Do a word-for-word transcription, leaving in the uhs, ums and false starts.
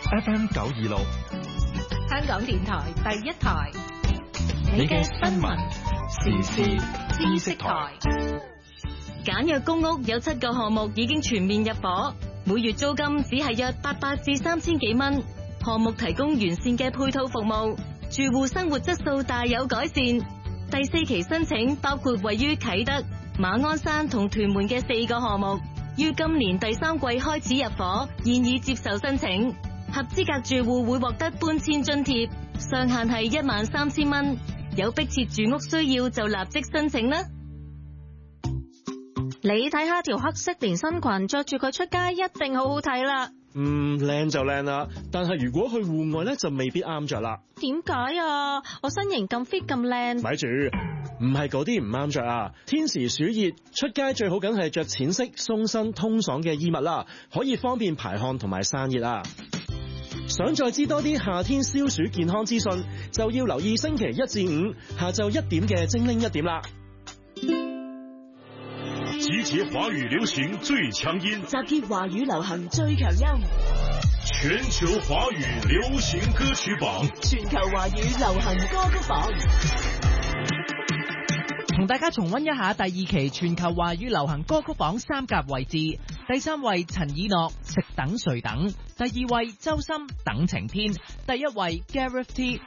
F M 九二六， 香港電台第一台， 你嘅新聞時事知識台。 簡約公屋有七個項目已經全面入伙，每月租金只係約八百至三千幾蚊。項目提供完善嘅配套服務，住戶生活質素大有改善。第四期申請包括位於啟德、馬鞍山同屯門嘅四個項目，於今年第三季開始入伙，現已接受申請。合資格住戶會獲得搬遷津貼，上限係一萬三千蚊。有迫切住屋需要就立即申請啦。 你睇下條黑色連身裙，着住佢出街一定好好睇啦。 嗯，靚就靚啦，但係如果去戶外咧就未必啱着啦。 點解啊？我身形咁 fit 咁靚。 咪住，唔係嗰啲唔啱着啊！天時暑熱，出街最好梗係着淺色、鬆身、通爽嘅衣物啦，可以方便排汗同埋散熱啊！想再知多啲夏天消暑健康資訊，就要留意星期一至五下晝一點嘅精靈一點啦。 集結華語流行最強音， 集結華語流行最強音， 全球華語流行歌曲榜， 全球華語流行歌曲榜。 同大家重溫一下第二期全球華語流行歌曲榜三甲位置。第三位陳以諾食等誰等，第二位周深等晴天，第一位 Gareth T